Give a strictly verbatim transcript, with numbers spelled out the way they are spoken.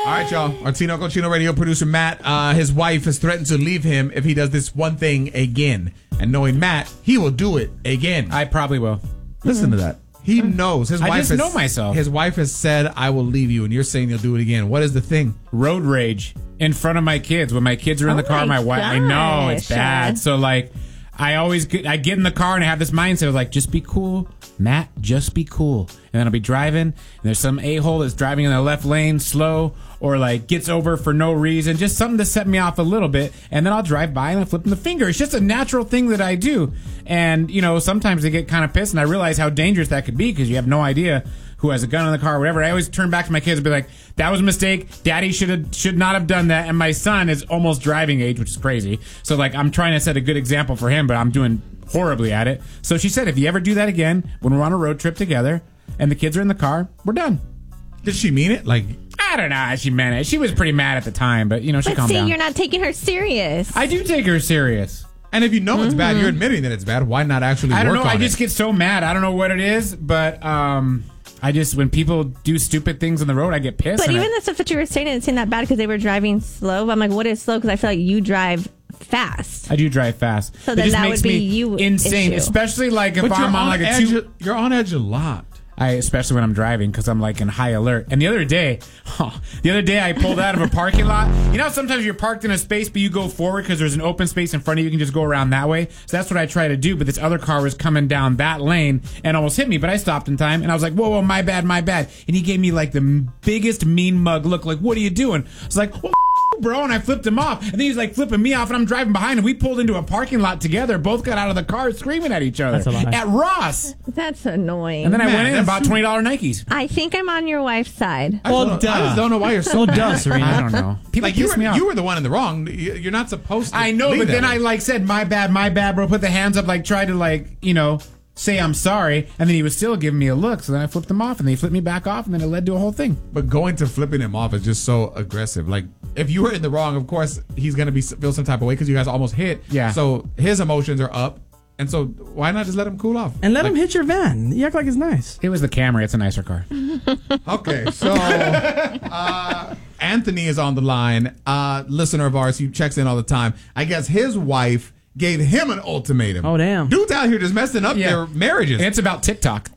All right, y'all. Our Tino Cochino Radio producer, Matt, uh, his wife has threatened to leave him if he does this one thing again. And knowing Matt, he will do it again. I probably will. Listen to that. He knows. His I wife just has, know myself. His wife has said, I will leave you, and you're saying you'll do it again. What is the thing? Road rage in front of my kids. When my kids are in Oh the car, my my wife, I know it's gosh. bad. So, like, I always get, I get in the car and I have this mindset of, like, just be cool. Matt, just be cool. And then I'll be driving, and there's some a-hole that's driving in the left lane slow, or, like, gets over for no reason. Just something to set me off a little bit. And then I'll drive by and I flip them the finger. It's just a natural thing that I do. And, you know, sometimes they get kind of pissed, and I realize how dangerous that could be because you have no idea who has a gun in the car or whatever. I always turn back to my kids and be like, that was a mistake. Daddy should have should not have done that. And my son is almost driving age, which is crazy. So, like, I'm trying to set a good example for him, but I'm doing horribly at it. So she said, if you ever do that again, when we're on a road trip together and the kids are in the car, we're done. Did she mean it? Like, I don't know how she meant it. She was pretty mad at the time, but, you know, she But calmed see, down. you're not taking her serious. I do take her serious. and if you know it's bad, you're admitting that it's bad. Why not actually I don't work know. on I just it? get so mad. I don't know what it is, but um, I just, when people do stupid things on the road, I get pissed. But and even I, the stuff that you were saying, it didn't seem that bad because they were driving slow. I'm like, what is slow? Because I feel like you drive fast. I do drive fast. So it then just that makes would be me you insane, issue. especially like if But you're I'm on on like a edge. two. You're on edge a lot. I especially when I'm driving because I'm like in high alert. And the other day, oh, the other day I pulled out of a parking lot. You know, sometimes you're parked in a space, but you go forward because there's an open space in front of you. You can just go around that way. So that's what I try to do. But this other car was coming down that lane and almost hit me. But I stopped in time and I was like, "Whoa, whoa, my bad, my bad." And he gave me like the biggest mean mug look. Like, "What are you doing?" I was like, "Well, bro," and I flipped him off. And then he's like flipping me off, and I'm driving behind him. We pulled into a parking lot together. Both got out of the car screaming at each other That's a lie. at Ross. That's annoying. And then I Man, went in and that's bought too- twenty dollar Nikes. I think I'm on your wife's side. I, Well, just don't, I duh. just don't know why you're so Well, duh, Serena. I don't know. People like you piss were, me off. you were the one in the wrong. You- You're not supposed to. I know, lead but that then way. I like said, "My bad, my bad, bro." Put the hands up, like tried to like you know say I'm sorry, and then he was still giving me a look. So then I flipped him off, and then he flipped me back off, and then it led to a whole thing. But going to flipping him off is just so aggressive. Like, if you were in the wrong, of course he's gonna be feel some type of way because you guys almost hit. Yeah. So his emotions are up, and so why not just let him cool off And let Like, him hit your van. You act like it's nice. It was the Camry. It's a nicer car. Okay, so uh, Anthony is on the line. Uh, listener of ours, he checks in all the time. I guess his wife gave him an ultimatum. Oh, damn. Dudes out here just messing up Yeah. their marriages. And it's about TikTok.